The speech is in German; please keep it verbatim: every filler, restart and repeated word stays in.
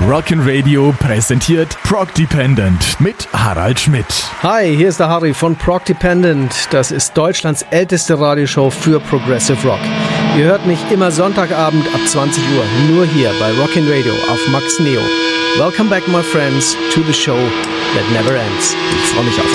Rockin' Radio präsentiert Prog Dependent mit Harald Schmidt. Hi, hier ist der Harry von Prog Dependent. Das ist Deutschlands älteste Radioshow für Progressive Rock. Ihr hört mich immer Sonntagabend ab zwanzig Uhr, nur hier bei Rockin' Radio auf Max Neo. Welcome back, my friends, to the show that never ends. Ich freue mich auf